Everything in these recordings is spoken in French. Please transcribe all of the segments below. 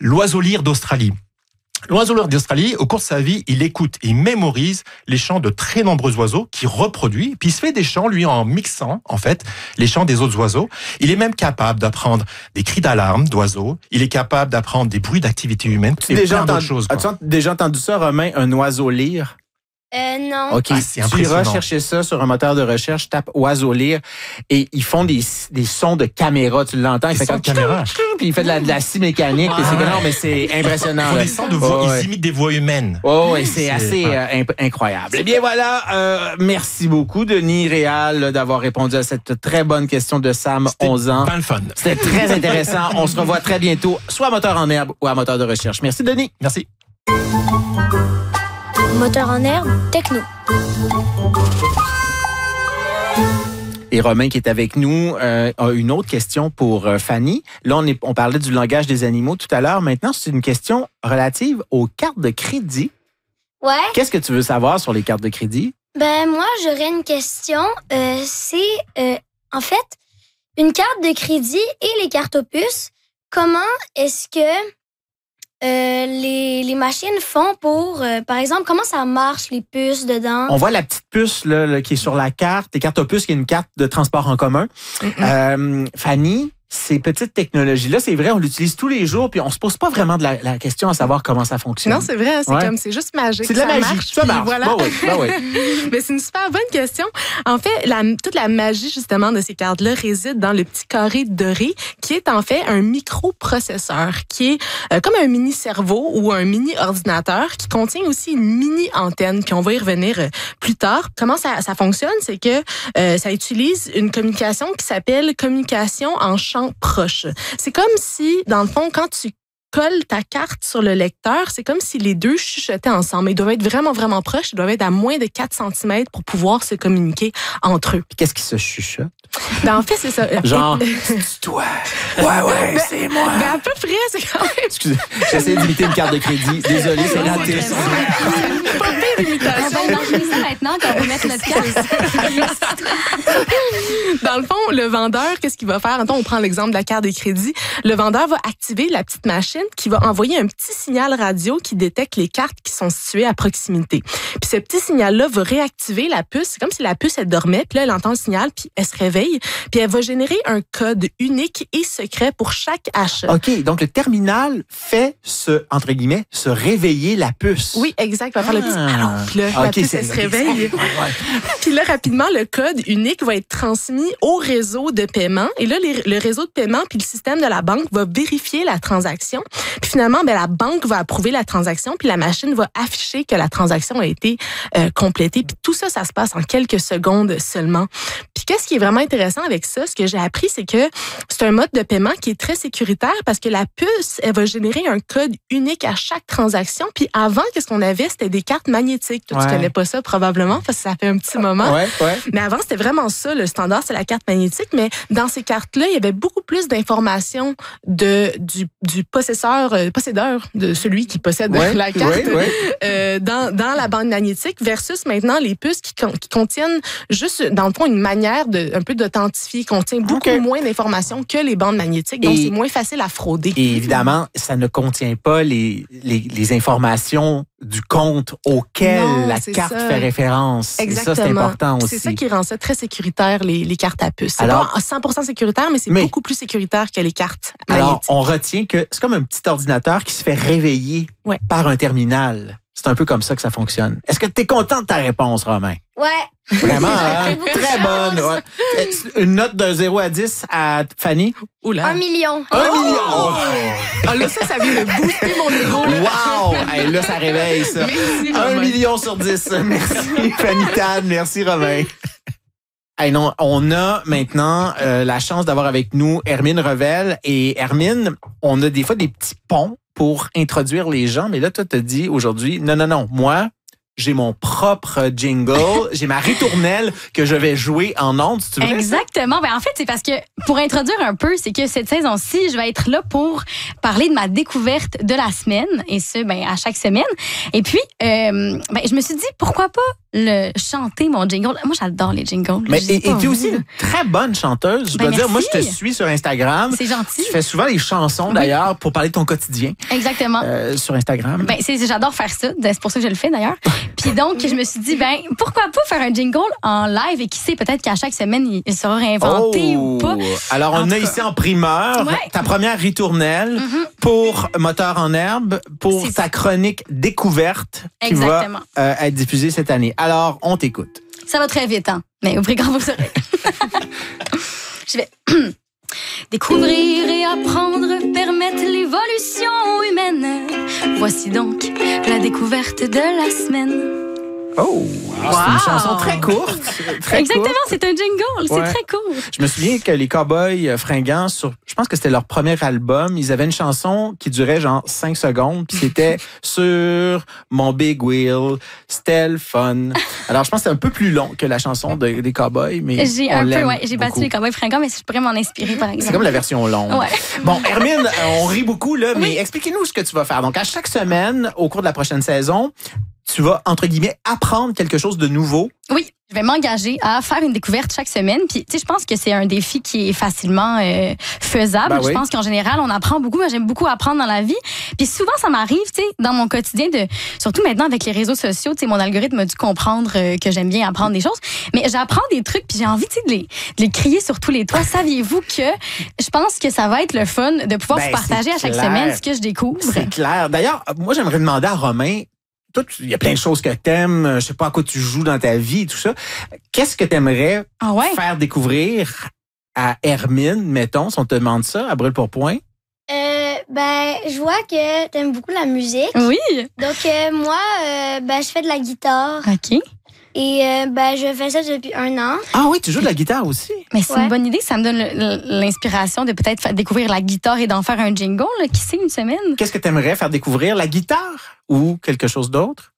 l'oiseau lyre d'Australie. L'oiseau lyre d'Australie, au cours de sa vie, il écoute et mémorise les chants de très nombreux oiseaux qu'il reproduit, puis il se fait des chants, lui, en mixant, en fait, les chants des autres oiseaux. Il est même capable d'apprendre des cris d'alarme d'oiseaux, il est capable d'apprendre des bruits d'activité humaine, et plein d'autres choses. As-tu déjà entendu ça, Romain, un oiseau lyre? Non. OK, tu iras chercher ça sur un moteur de recherche, tape oiseau lyre et ils font des sons de caméra, tu l'entends, il fait comme caméra. Puis il fait de la scie mécanique, puis c'est non, mais c'est impressionnant. Ils font des sons de voix, ils imitent des voix humaines. Oh, et c'est assez incroyable. Eh bien voilà, merci beaucoup Denis Réal d'avoir répondu à cette très bonne question de Sam, 11 ans. C'était le fun. C'était très intéressant. On se revoit très bientôt, soit à Moteur en herbe ou à Moteur de recherche. Merci Denis. Merci. Moteur en herbe, techno. Et Romain qui est avec nous a une autre question pour Fanny. Là, on parlait du langage des animaux tout à l'heure. Maintenant, c'est une question relative aux cartes de crédit. Ouais. Qu'est-ce que tu veux savoir sur les cartes de crédit? Ben moi, j'aurais une question. En fait, une carte de crédit et les cartes aux puces, comment est-ce que les machines font pour, par exemple, comment ça marche, les puces dedans? On voit la petite puce là, qui est sur la carte. Les cartes aux puces, qui est une carte de transport en commun. Fanny, ces petites technologies-là, c'est vrai, on l'utilise tous les jours, puis on se pose pas vraiment de la question à savoir comment ça fonctionne. Non, c'est vrai, c'est juste magique. C'est de la magie, ça marche. Voilà. Ben oui. Mais c'est une super bonne question. En fait, toute la magie, justement, de ces cartes-là réside dans le petit carré doré, qui est en fait un microprocesseur, qui est comme un mini-cerveau ou un mini-ordinateur, qui contient aussi une mini-antenne, puis on va y revenir plus tard. Comment ça fonctionne? C'est que ça utilise une communication qui s'appelle communication en champ proche. C'est comme si, dans le fond, quand tu colles ta carte sur le lecteur, c'est comme si les deux chuchotaient ensemble. Ils doivent être vraiment, vraiment proches. Ils doivent être à moins de 4 cm pour pouvoir se communiquer entre eux. Qu'est-ce qui se chuchote? Ben, en fait, c'est ça. Genre, c'est toi. Ouais, c'est moi. Ben, à peu près, c'est quand même... Excusez, j'essaie d'imiter une carte de crédit. Désolé, c'est raté. Pas pire imitation. On va imaginer ça maintenant quand on va mettre notre carte. Dans le fond, le vendeur, qu'est-ce qu'il va faire? Attends, on prend l'exemple de la carte de crédit. Le vendeur va activer la petite machine qui va envoyer un petit signal radio qui détecte les cartes qui sont situées à proximité. Puis ce petit signal-là va réactiver la puce. C'est comme si la puce, elle dormait, puis là, elle entend le signal, puis elle se réveille, puis elle va générer un code unique et secret pour chaque achat. OK, donc le terminal fait entre guillemets, se réveiller la puce. Oui, exact. Il va faire le petit allô, puis là, la puce, elle se réveille. Puis là, rapidement, le code unique va être transmis au réseau de paiement. Et là, le réseau de paiement puis le système de la banque va vérifier la transaction. Puis finalement, la banque va approuver la transaction, puis la machine va afficher que la transaction a été complétée. Puis tout ça, ça se passe en quelques secondes seulement. Puis qu'est-ce qui est vraiment intéressant avec ça, ce que j'ai appris, c'est que c'est un mode de paiement qui est très sécuritaire parce que la puce, elle va générer un code unique à chaque transaction. Puis avant, qu'est-ce qu'on avait? C'était des cartes magnétiques. Toi, tu connais pas ça probablement parce que ça fait un petit moment. Ouais. Mais avant, c'était vraiment ça. Le standard, c'est la carte magnétique. Mais dans ces cartes-là, il y avait beaucoup plus d'informations du possédeur, de celui qui possède la carte dans la bande magnétique versus maintenant les puces qui contiennent juste, dans le fond, une manière un peu d'authentifier, contient beaucoup moins d'informations que les bandes magnétiques. Donc, c'est moins facile à frauder. Et évidemment, ça ne contient pas les informations du compte auquel la carte fait référence. Exactement. Et ça, c'est important aussi. C'est ça qui rend ça très sécuritaire, les cartes à puce. C'est Alors, pas 100% sécuritaire, mais c'est beaucoup plus sécuritaire que les cartes magnétiques. Alors, on retient que c'est comme un petit ordinateur qui se fait réveiller par un terminal. C'est un peu comme ça que ça fonctionne. Est-ce que tu es content de ta réponse, Romain? Ouais. Vraiment, hein? Très bonne. Ouais. Une note de 0 à 10 à Fanny? Oula. 1 million. 1 million! Oh, là, ça vient de booster mon ego. Wow! Hey, là, ça réveille, ça. Merci, 1 million sur 10. Merci, Fanny Tan. Merci, Romain. Hey, non, on a maintenant la chance d'avoir avec nous Hermine Revel. Et Hermine, on a des fois des petits ponts pour introduire les gens. Mais là, toi, t'as dit aujourd'hui, non, moi, j'ai mon propre jingle, j'ai ma ritournelle que je vais jouer en ondes, si tu veux. Exactement. En fait, c'est parce que, pour introduire un peu, c'est que cette saison-ci, je vais être là pour parler de ma découverte de la semaine, et ce, à chaque semaine. Et puis, je me suis dit, pourquoi pas chanter mon jingle. Moi, j'adore les jingles. Mais et tu es aussi une très bonne chanteuse. Je dois dire, moi, je te suis sur Instagram. C'est gentil. Tu fais souvent des chansons, d'ailleurs, pour parler de ton quotidien. Exactement. Sur Instagram. J'adore faire ça. C'est pour ça que je le fais, d'ailleurs. Puis donc, je me suis dit, pourquoi pas faire un jingle en live et qui sait, peut-être qu'à chaque semaine, il sera réinventé ou pas. Alors, on a ici en primeur ta première ritournelle pour Moteur en herbe, pour ta chronique découverte qui va être diffusée cette année. Alors, on t'écoute. Ça va très vite, hein? Mais ouvrez grand vos oreilles. Je vais découvrir et apprendre, permettre l'évolution humaine. Voici donc la découverte de la semaine. Oh, c'est une chanson très courte. Exactement, c'est un jingle, c'est très court. Je me souviens que les Cowboys Fringants, je pense que c'était leur premier album, ils avaient une chanson qui durait genre 5 secondes, puis c'était sur mon Big Wheel, c'était le fun. Alors, je pense que c'est un peu plus long que la chanson des Cowboys, mais j'ai battu les Cowboys Fringants, mais je pourrais m'en inspirer, par exemple. C'est comme la version longue. Ouais. Bon, Hermine, on rit beaucoup, là, mais expliquez-nous ce que tu vas faire. Donc, à chaque semaine, au cours de la prochaine saison, tu vas, entre guillemets, apprendre quelque chose de nouveau. Oui, je vais m'engager à faire une découverte chaque semaine. Puis, tu sais, je pense que c'est un défi qui est facilement faisable. Je pense qu'en général, on apprend beaucoup. Moi, j'aime beaucoup apprendre dans la vie. Puis souvent, ça m'arrive, tu sais, dans mon quotidien, surtout maintenant avec les réseaux sociaux, tu sais, mon algorithme a dû comprendre que j'aime bien apprendre des choses. Mais j'apprends des trucs, puis j'ai envie, tu sais, de les crier sur tous les toits. Saviez-vous que je pense que ça va être le fun de pouvoir vous partager à chaque semaine ce que je découvre? C'est clair. D'ailleurs, moi, j'aimerais demander à Romain, toi, il y a plein de choses que t'aimes, je sais pas à quoi tu joues dans ta vie et tout ça. Qu'est-ce que t'aimerais faire découvrir à Hermine, mettons, si on te demande ça, à Brûle-pour-Point? Je vois que t'aimes beaucoup la musique. Oui. Donc, moi, je fais de la guitare. OK. Et je fais ça depuis 1 an. Ah oui, tu joues de la guitare aussi? Mais c'est une bonne idée. Ça me donne l'inspiration de peut-être découvrir la guitare et d'en faire un jingle, qui sait, une semaine. Qu'est-ce que tu aimerais faire découvrir? La guitare ou quelque chose d'autre?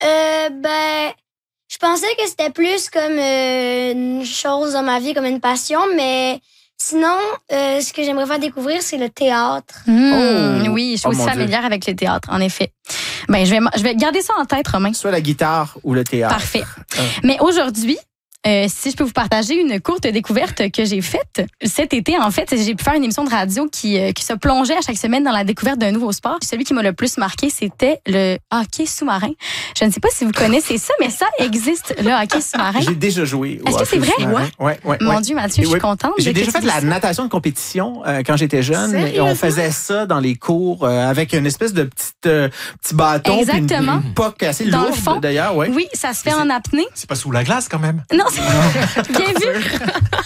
Je pensais que c'était plus comme une chose dans ma vie, comme une passion, mais sinon, ce que j'aimerais faire découvrir, c'est le théâtre. Oui, je suis aussi familière avec le théâtre, en effet. Je vais garder ça en tête, Romain. Soit la guitare ou le théâtre. Parfait. Mais aujourd'hui, si je peux vous partager une courte découverte que j'ai faite cet été, en fait, j'ai pu faire une émission de radio qui se plongeait à chaque semaine dans la découverte d'un nouveau sport. Celui qui m'a le plus marqué, c'était le hockey sous-marin. Je ne sais pas si vous connaissez ça, mais ça existe, le hockey sous-marin. J'ai déjà joué. Est-ce que c'est vrai? Ouais. Mon Dieu, Mathieu, je suis contente. J'ai déjà fait de la natation de compétition quand j'étais jeune. Sérieux? Et on faisait ça dans les cours avec une espèce de petit bâton. Exactement. Une poque assez lourde, d'ailleurs. Ouais. Oui, ça se fait en apnée. C'est pas sous la glace, quand même. Non, bien vu.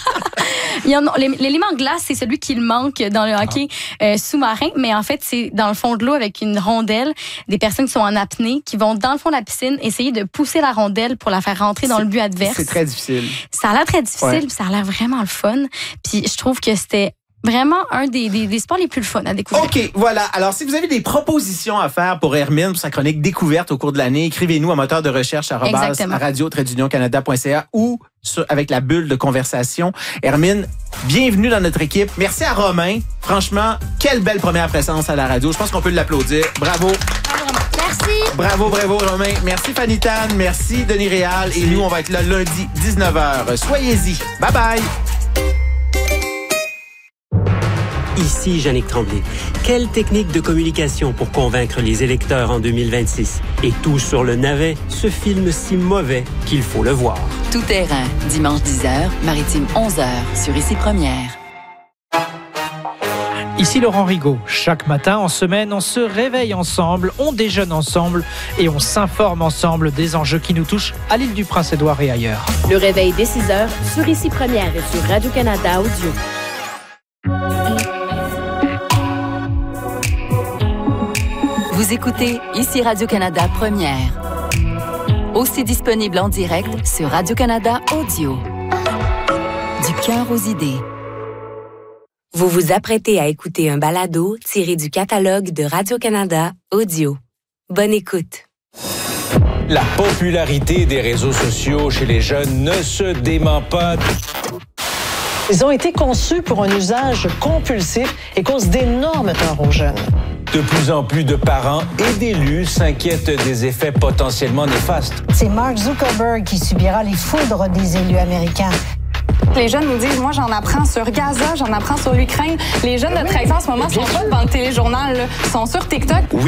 L'élément glace, c'est celui qui manque dans le hockey sous-marin, mais en fait, c'est dans le fond de l'eau avec une rondelle, des personnes qui sont en apnée, qui vont dans le fond de la piscine essayer de pousser la rondelle pour la faire rentrer dans le but adverse. C'est très difficile. Ça a l'air très difficile, puis ça a l'air vraiment le fun. Puis je trouve que c'était vraiment un des sports les plus fun à découvrir. OK, voilà. Alors, si vous avez des propositions à faire pour Hermine, pour sa chronique découverte au cours de l'année, écrivez-nous à moteur de recherche @radio-canada.ca ou avec la bulle de conversation. Hermine, bienvenue dans notre équipe. Merci à Romain. Franchement, quelle belle première présence à la radio. Je pense qu'on peut l'applaudir. Bravo. Merci. Bravo, Romain. Merci, Fanny Tan. Merci, Denis Réal. Et nous, on va être là lundi, 19h. Soyez-y. Bye-bye. Ici Yannick Tremblay. Quelle technique de communication pour convaincre les électeurs en 2026? Et tout sur le navet, ce film si mauvais qu'il faut le voir. Tout terrain, dimanche 10h, Maritime 11h, sur Ici Première. Ici Laurent Rigaud. Chaque matin, en semaine, on se réveille ensemble, on déjeune ensemble et on s'informe ensemble des enjeux qui nous touchent à l'Île-du-Prince-Édouard et ailleurs. Le réveil dès 6h sur Ici Première et sur Radio-Canada Audio. Vous écoutez Ici Radio-Canada Première. Aussi disponible en direct sur Radio-Canada Audio. Du cœur aux idées. Vous vous apprêtez à écouter un balado tiré du catalogue de Radio-Canada Audio. Bonne écoute. La popularité des réseaux sociaux chez les jeunes ne se dément pas. Ils ont été conçus pour un usage compulsif et causent d'énormes torts aux jeunes. De plus en plus de parents et d'élus s'inquiètent des effets potentiellement néfastes. C'est Mark Zuckerberg qui subira les foudres des élus américains. Les jeunes nous disent, moi, j'en apprends sur Gaza, j'en apprends sur l'Ukraine. Les jeunes de 13 ans, en ce moment, sont pas devant le téléjournal, là. Ils sont sur TikTok.